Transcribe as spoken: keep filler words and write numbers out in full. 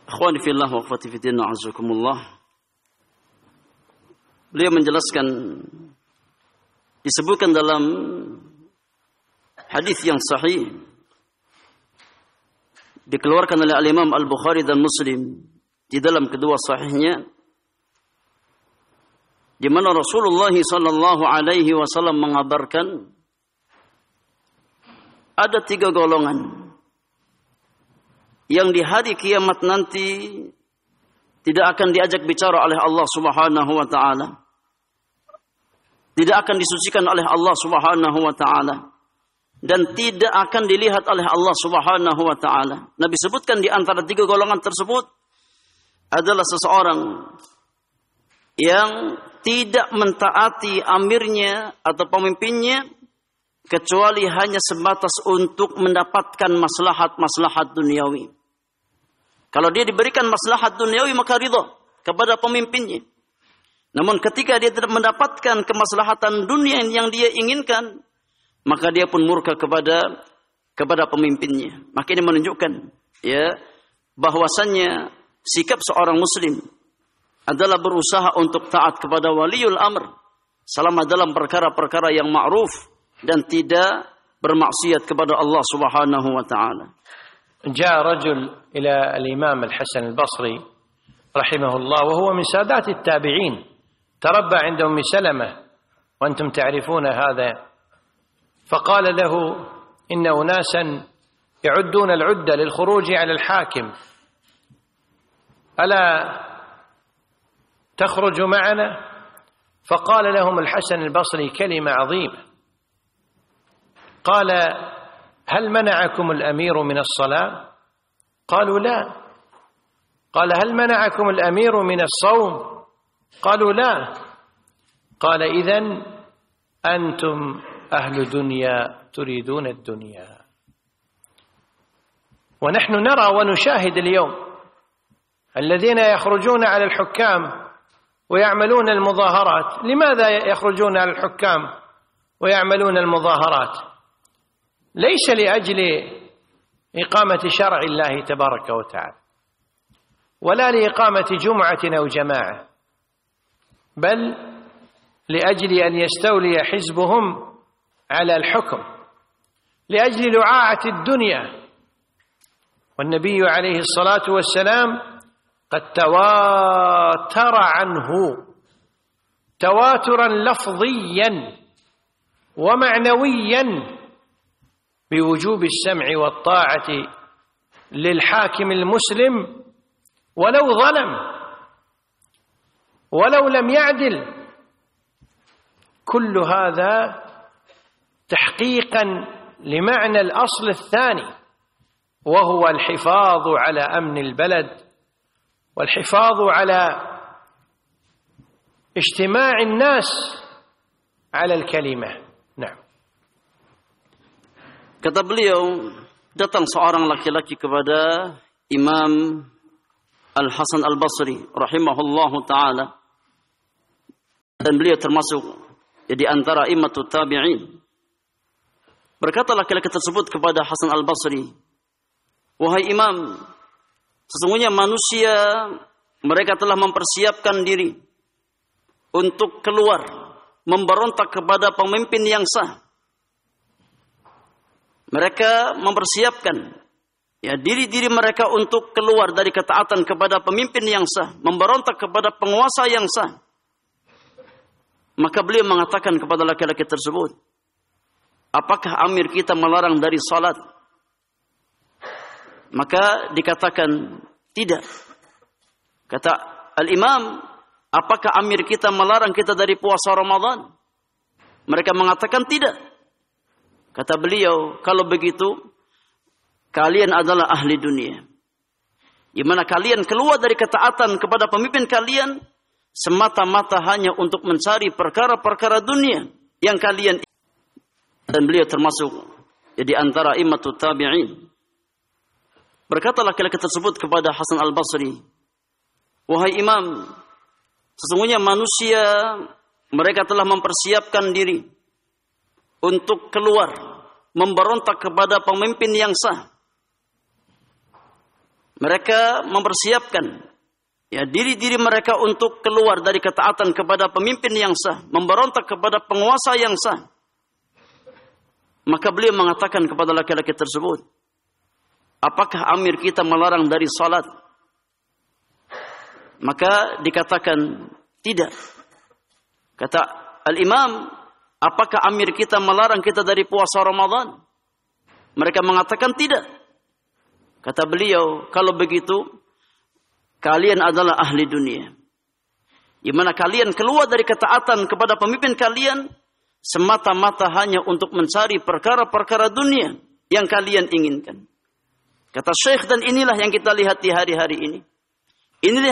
Akhwani fillah wa akhwati fiddin, a'azakumullah. Beliau menjelaskan, disebutkan dalam hadis yang sahih dikeluarkan oleh al-Imam Al-Bukhari dan Muslim di dalam kedua sahihnya, di mana Rasulullah sallallahu alaihi wasallam mengabarkan ada tiga golongan yang di hari kiamat nanti tidak akan diajak bicara oleh Allah Subhanahu wa taala, tidak akan disucikan oleh Allah Subhanahu wa taala, dan tidak akan dilihat oleh Allah Subhanahu wa taala. Nabi sebutkan di antara tiga golongan tersebut adalah seseorang yang tidak mentaati amirnya atau pemimpinnya kecuali hanya sebatas untuk mendapatkan maslahat-maslahat duniawi. Kalau dia diberikan maslahat duniawi maka ridha kepada pemimpinnya. Namun ketika dia tidak mendapatkan kemaslahatan dunia yang dia inginkan, maka dia pun murka kepada kepada pemimpinnya. Maka ini menunjukkan ya bahwasannya sikap seorang muslim adalah berusaha untuk taat kepada waliul amr selama dalam perkara-perkara yang ma'ruf dan tidak bermaksiat kepada Allah Subhanahu wa taala. جاء رجل إلى الإمام الحسن البصري رحمه الله وهو من سادات التابعين، تربى عند أم سلمة وأنتم تعرفون هذا، فقال له إن أناسا يعدون العدة للخروج على الحاكم، ألا تخرج معنا؟ فقال لهم الحسن البصري كلمة عظيمة، قال هل منعكم الأمير من الصلاة؟ قالوا لا. قال هل منعكم الأمير من الصوم؟ قالوا لا. قال إذن أنتم أهل دنيا تريدون الدنيا. ونحن نرى ونشاهد اليوم الذين يخرجون على الحكام ويعملون المظاهرات. لماذا يخرجون على الحكام ويعملون المظاهرات؟ ليس لأجل إقامة شرع الله تبارك وتعالى ولا لإقامة جمعة أو جماعة، بل لأجل أن يستولي حزبهم على الحكم، لأجل لعاعة الدنيا. والنبي عليه الصلاة والسلام قد تواتر عنه تواترا لفظيا ومعنويا بوجوب السمع والطاعة للحاكم المسلم ولو ظلم ولو لم يعدل. كل هذا تحقيقا لمعنى الأصل الثاني، وهو الحفاظ على أمن البلد والحفاظ على اجتماع الناس على الكلمة. نعم. Kata beliau, datang seorang laki-laki kepada Imam Al-Hasan Al-Basri rahimahullahu ta'ala, dan beliau termasuk di antara immatut tabi'in. Berkata laki-laki tersebut kepada Hasan Al-Basri, wahai imam, sesungguhnya manusia mereka telah mempersiapkan diri untuk keluar memberontak kepada pemimpin yang sah. Mereka mempersiapkan ya diri-diri mereka untuk keluar dari ketaatan kepada pemimpin yang sah, memberontak kepada penguasa yang sah. Maka beliau mengatakan kepada laki-laki tersebut, apakah amir kita melarang dari salat? Maka dikatakan tidak. Kata al-imam, apakah amir kita melarang kita dari puasa Ramadan? Mereka mengatakan tidak. Kata beliau, kalau begitu kalian adalah ahli dunia, di mana kalian keluar dari ketaatan kepada pemimpin kalian semata-mata hanya untuk mencari perkara-perkara dunia yang kalian. Dan beliau termasuk di antara immatut tabi'in. Berkata laki-laki tersebut kepada Hasan Al-Basri, wahai imam, sesungguhnya manusia mereka telah mempersiapkan diri untuk keluar memberontak kepada pemimpin yang sah. Mereka mempersiapkan ya diri-diri mereka untuk keluar dari ketaatan kepada pemimpin yang sah, memberontak kepada penguasa yang sah. Maka beliau mengatakan kepada laki-laki tersebut, apakah amir kita melarang dari salat? Maka dikatakan tidak. Kata al-imam, apakah amir kita melarang kita dari puasa Ramadan? Mereka mengatakan tidak. Kata beliau, kalau begitu, kalian adalah ahli dunia. Di mana kalian keluar dari ketaatan kepada pemimpin kalian, semata-mata hanya untuk mencari perkara-perkara dunia yang kalian inginkan. Kata Syekh, dan inilah yang kita lihat di hari-hari ini. Inilah